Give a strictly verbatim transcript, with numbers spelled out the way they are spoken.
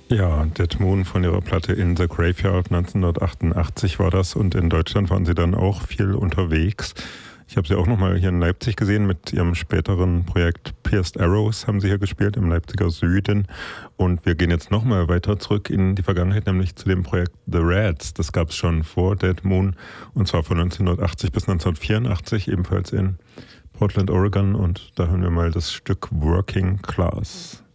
Ja, Dead Moon von ihrer Platte In the Graveyard neunzehnhundertachtundachtzig war das, und in Deutschland waren sie dann auch viel unterwegs. Ich habe sie auch nochmal hier in Leipzig gesehen mit ihrem späteren Projekt Pierced Arrows, haben sie hier gespielt im Leipziger Süden. Und wir gehen jetzt nochmal weiter zurück in die Vergangenheit, nämlich zu dem Projekt The Rats. Das gab es schon vor Dead Moon, und zwar von neunzehnhundertachtzig bis neunzehnhundertvierundachtzig, ebenfalls in Portland, Oregon. Und da hören wir mal das Stück Working Class.